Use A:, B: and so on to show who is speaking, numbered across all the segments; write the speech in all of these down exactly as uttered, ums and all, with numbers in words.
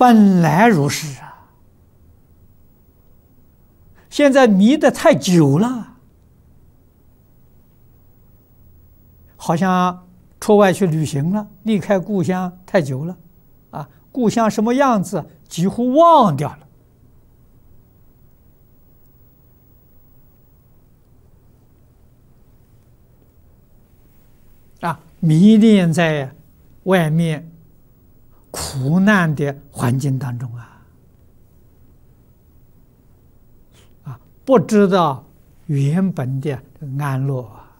A: 本来如是啊，现在迷得太久了，好像出外去旅行了，离开故乡太久了，啊，故乡什么样子几乎忘掉了。啊，迷恋在外面苦难的环境当中啊，啊，不知道原本的安乐啊。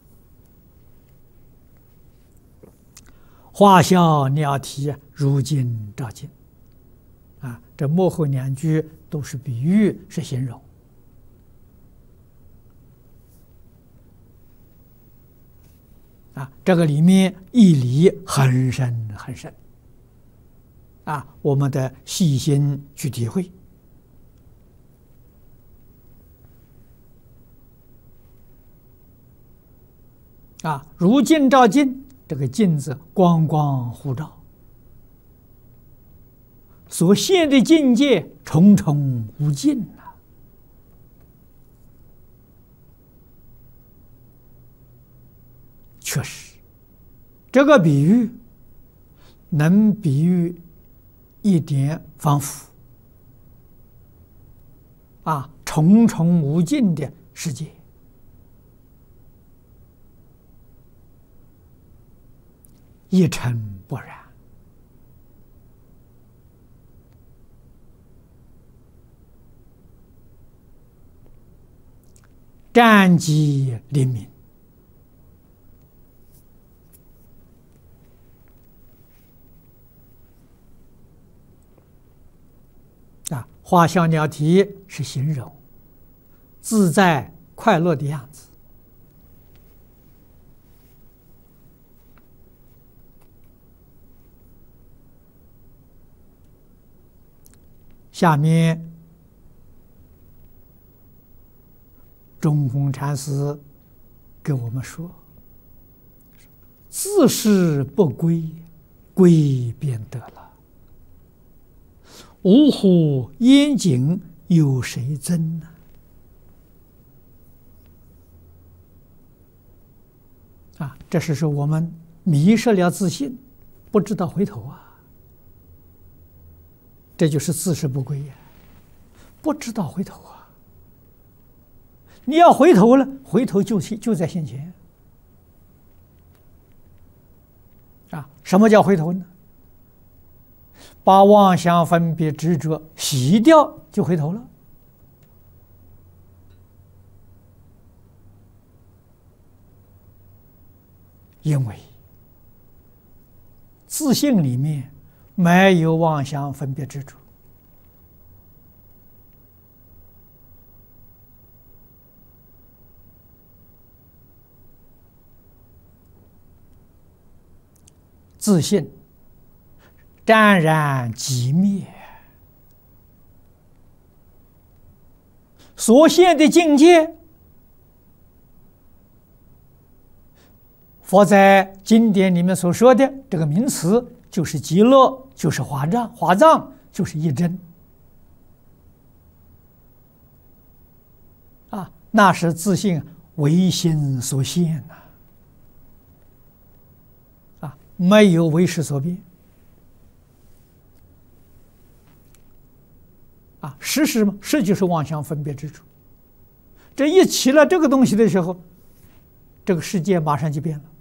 A: 花笑鸟啼，如今照见。啊，这末后两句都是比喻，是形容。啊，这个里面义理很深很深。啊，我们得细心去体会。啊，如镜照镜，这个镜子光光互照，所现的境界重重无尽啊。确实，这个比喻能比喻一点仿佛啊，重重无尽的世界。一尘不染，湛寂灵明。啊，花笑鸟啼是形容自在快乐的样子。下面中峰禅师给我们说：自是不归，归便得了。呜呼，烟景有谁憎呢？啊，这是说我们迷失了自信，不知道回头啊。这就是自是不归呀，不知道回头啊！你要回头了，回头就就在现前啊！什么叫回头呢？把妄想分别执着洗掉，就回头了。因为自信里面没有妄想分别执着，自信湛然即灭，所现的境界，佛在经典里面所说的这个名词，就是极乐，就是华藏，华藏就是一真啊，那是自信唯心所现呐，啊，没有为识所变啊，识是什么？识就是妄想分别之处。这一起了这个东西的时候，这个世界马上就变了。